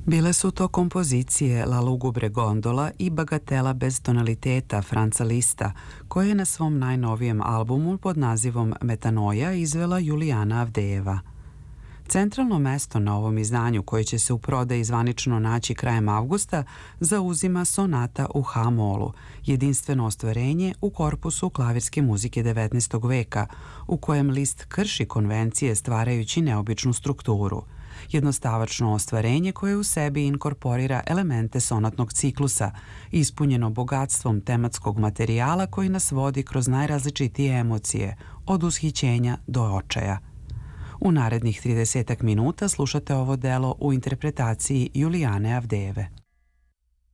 Bile su to kompozicije La lugubre gondola i Bagatela bez tonaliteta Franca Lista, koje je na svom najnovijem albumu pod nazivom Metanoja izvela Julijana Avdejeva. Centralno mesto na ovom izdanju, koje će se u prodaji zvanično naći krajem avgusta, zauzima sonata u H-molu, jedinstveno ostvarenje u korpusu klavirske muzike 19. veka, u kojem Liszt krši konvencije stvarajući neobičnu strukturu. Jednostavačno ostvarenje koje u sebi inkorporira elemente sonatnog ciklusa, ispunjeno bogatstvom tematskog materijala koji nas vodi kroz najrazličitije emocije, od ushićenja do očaja. U narednih 30 minuta slušate ovo delo u interpretaciji Julijane Avdejeve.